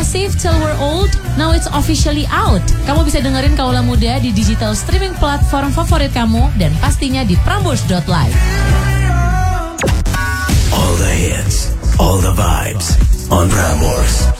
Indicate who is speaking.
Speaker 1: Progressive Till We're Old, now it's officially out. Kamu bisa dengerin Kaula Muda di digital streaming platform favorit kamu dan pastinya di prambors.live.
Speaker 2: All the hits, all the vibes on Prambors.